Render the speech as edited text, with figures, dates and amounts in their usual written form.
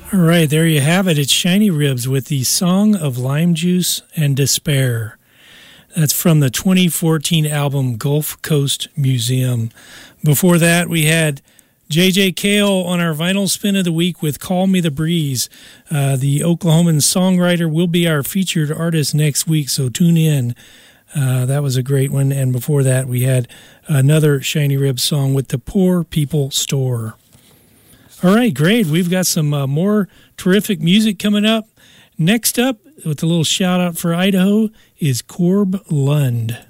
All right, there you have it. It's Shiny Ribs with the Song of Lime Juice and Despair. That's from the 2014 album Gulf Coast Museum. Before that, we had J.J. Cale on our vinyl spin of the week with Call Me the Breeze. The Oklahoman songwriter will be our featured artist next week, so tune in. That was a great one. And before that, we had another Shiny Ribs song with the Poor People Store. All right, great. We've got some more terrific music coming up. Next up, with a little shout out for Idaho, is Corb Lund.